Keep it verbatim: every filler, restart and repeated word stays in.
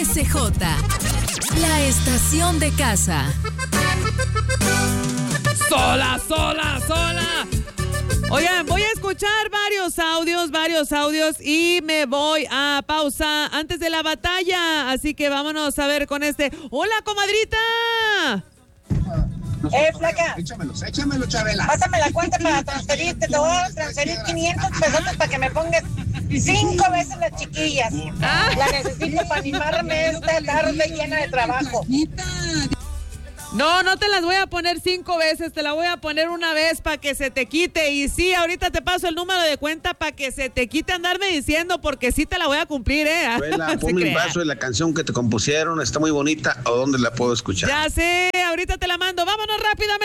S J, la estación de casa. Sola, sola, sola. Oigan, voy a escuchar varios audios, varios audios y me voy a pausa antes de la batalla. Así que vámonos a ver con este. ¡Hola, comadrita! Eh, flaca. Échamelos, échamelos, Chabela. Pásame la cuenta para transferirte. Te voy a transferir quinientos pesos para que me pongas cinco veces las chiquillas. Ah. La necesito para animarme esta tarde llena de trabajo. No, no te las voy a poner cinco veces, te la voy a poner una vez para que se te quite. Y sí, ahorita te paso el número de cuenta para que se te quite andarme diciendo, porque sí te la voy a cumplir, ¿eh? Chabela, ponme un vaso de la canción que te compusieron, está muy bonita. ¿O dónde la puedo escuchar? Ya sé, ahorita te la mando. Vámonos rápidamente.